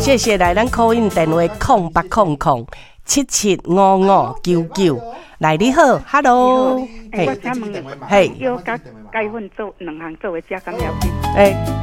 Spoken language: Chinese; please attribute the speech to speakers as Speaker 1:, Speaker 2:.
Speaker 1: 谢谢来咱 call in 电话0800775599。来，你好 ，Hello，
Speaker 2: 我请问，
Speaker 1: 嘿，
Speaker 2: 要甲解粉做两项做为加减了解？